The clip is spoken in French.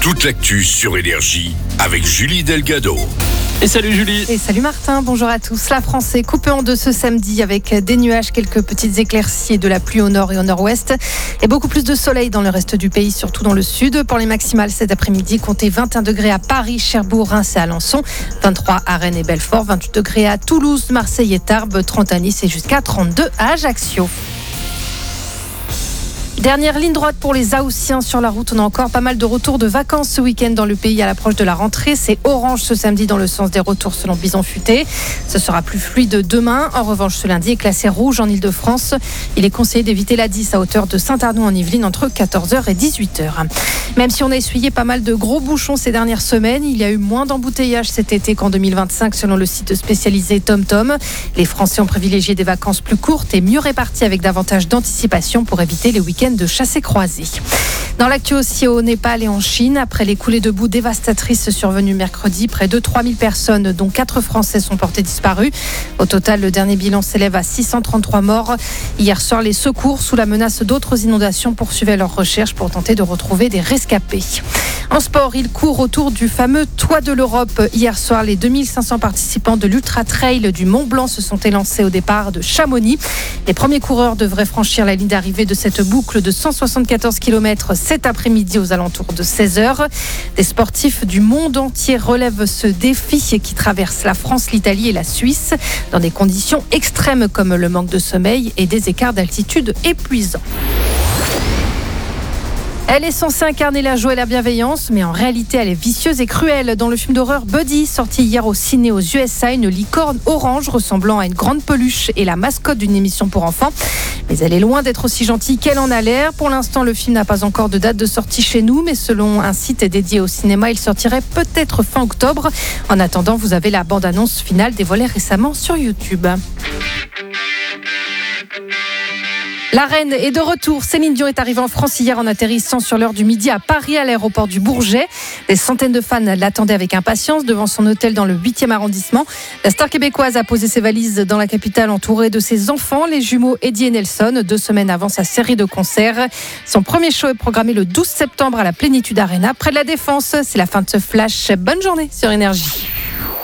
Toute l'actu sur Énergie avec Julie Delgado. Et salut Julie. Et salut Martin, bonjour à tous. La France est coupée en deux ce samedi avec des nuages, quelques petites éclaircies et de la pluie au nord et au nord-ouest. Et beaucoup plus de soleil dans le reste du pays, surtout dans le sud. Pour les maximales cet après-midi, comptez 21 degrés à Paris, Cherbourg, Reims et Alençon, 23 à Rennes et Belfort, 28 degrés à Toulouse, Marseille et Tarbes, 30 à Nice et jusqu'à 32 à Ajaccio. Dernière ligne droite pour les Haussiens sur la route. On a encore pas mal de retours de vacances ce week-end dans le pays à l'approche de la rentrée. C'est orange ce samedi dans le sens des retours selon Bison Futé. Ce sera plus fluide demain. En revanche, ce lundi est classé rouge en Ile-de-France. Il est conseillé d'éviter la 10 à hauteur de Saint-Arnoux en Yvelines entre 14h et 18h. Même si on a essuyé pas mal de gros bouchons ces dernières semaines, il y a eu moins d'embouteillages cet été qu'en 2025 selon le site spécialisé TomTom. Les Français ont privilégié des vacances plus courtes et mieux réparties avec davantage d'anticipation pour éviter les week-ends de chassés-croisés. Dans l'actu aussi au Népal et en Chine, après les coulées de boue dévastatrices survenues mercredi, près de 3000 personnes, dont 4 Français, sont portées disparues. Au total, le dernier bilan s'élève à 633 morts. Hier soir, les secours, sous la menace d'autres inondations, poursuivaient leurs recherches pour tenter de retrouver des rescapés. En sport, il court autour du fameux Toit de l'Europe. Hier soir, les 2500 participants de l'Ultra Trail du Mont Blanc se sont élancés au départ de Chamonix. Les premiers coureurs devraient franchir la ligne d'arrivée de cette boucle de 174 km cet après-midi aux alentours de 16h. Des sportifs du monde entier relèvent ce défi qui traverse la France, l'Italie et la Suisse dans des conditions extrêmes comme le manque de sommeil et des écarts d'altitude épuisants. Elle est censée incarner la joie et la bienveillance, mais en réalité, elle est vicieuse et cruelle. Dans le film d'horreur Buddy, sorti hier au ciné aux USA, une licorne orange ressemblant à une grande peluche est la mascotte d'une émission pour enfants. Mais elle est loin d'être aussi gentille qu'elle en a l'air. Pour l'instant, le film n'a pas encore de date de sortie chez nous, mais selon un site dédié au cinéma, il sortirait peut-être fin octobre. En attendant, vous avez la bande-annonce finale dévoilée récemment sur YouTube. La reine est de retour. Céline Dion est arrivée en France hier en atterrissant sur l'heure du midi à Paris, à l'aéroport du Bourget. Des centaines de fans l'attendaient avec impatience devant son hôtel dans le 8e arrondissement. La star québécoise a posé ses valises dans la capitale entourée de ses enfants, les jumeaux Eddie et Nelson, 2 semaines avant sa série de concerts. Son premier show est programmé le 12 septembre à la Plénitude Arena, près de la Défense. C'est la fin de ce flash. Bonne journée sur Énergie.